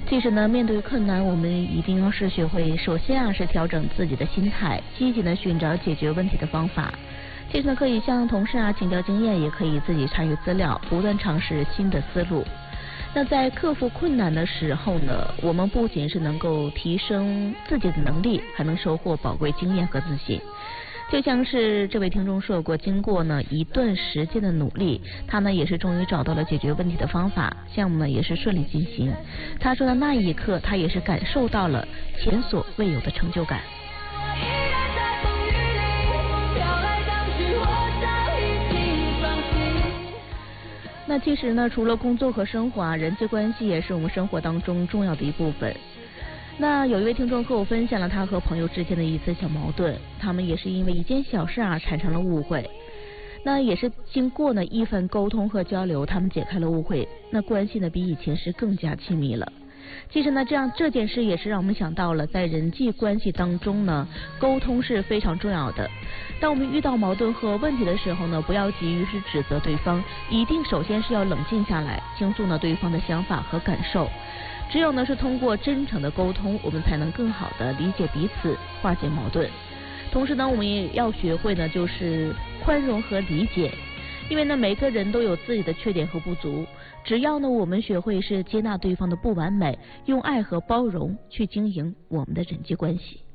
其实呢，面对困难，我们一定要是学会，首先是调整自己的心态，积极的寻找解决问题的方法。其实呢，可以向同事请教经验，也可以自己查阅资料，不断尝试新的思路。那在克服困难的时候呢，我们不仅是能够提升自己的能力，还能收获宝贵经验和自信。就像是这位听众说过，经过呢一段时间的努力，他呢也是终于找到了解决问题的方法，项目呢也是顺利进行。他说的那一刻，他也是感受到了前所未有的成就感。那其实呢，除了工作和生活人际关系也是我们生活当中重要的一部分。那有一位听众和我分享了他和朋友之间的一次小矛盾，他们也是因为一件小事产生了误会。那也是经过呢一番沟通和交流，他们解开了误会，那关系呢比以前是更加亲密了。其实呢，这件事也是让我们想到了，在人际关系当中呢，沟通是非常重要的。当我们遇到矛盾和问题的时候呢，不要急于是指责对方，一定首先是要冷静下来，倾诉呢对方的想法和感受。只有呢是通过真诚的沟通，我们才能更好的理解彼此，化解矛盾。同时呢，我们也要学会呢就是宽容和理解。因为呢，每个人都有自己的缺点和不足，只要呢我们学会是接纳对方的不完美，用爱和包容去经营我们的人际关系。